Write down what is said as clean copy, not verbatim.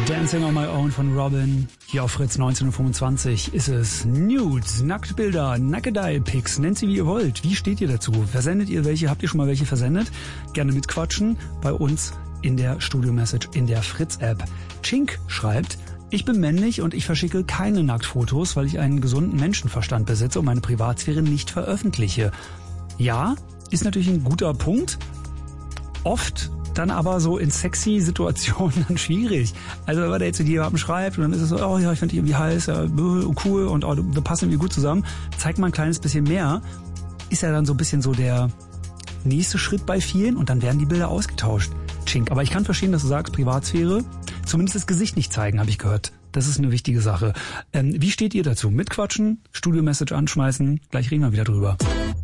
Dancing on My Own von Robin. Hier auf Fritz 19.25 ist es Nudes, Nacktbilder, Nackedei-Pics, nennt sie wie ihr wollt. Wie steht ihr dazu? Versendet ihr welche? Habt ihr schon mal welche versendet? Gerne mitquatschen bei uns in der Studio-Message in der Fritz-App. Chink schreibt: Ich bin männlich und ich verschicke keine Nacktfotos, weil ich einen gesunden Menschenverstand besitze und meine Privatsphäre nicht veröffentliche. Ja, ist natürlich ein guter Punkt. Oft dann aber so in sexy Situationen dann schwierig. Also wenn der jetzt zu dir jemandem schreibt und dann ist es so, oh ja, ich finde dich irgendwie heiß, ja, cool und oh, wir passen irgendwie gut zusammen, zeigt mal ein kleines bisschen mehr, ist ja dann so ein bisschen so der nächste Schritt bei vielen und dann werden die Bilder ausgetauscht. Chink. Aber ich kann verstehen, dass du sagst, Privatsphäre, zumindest das Gesicht nicht zeigen, habe ich gehört. Das ist eine wichtige Sache. Wie steht ihr dazu? Mitquatschen, Studio-Message anschmeißen, gleich reden wir wieder drüber.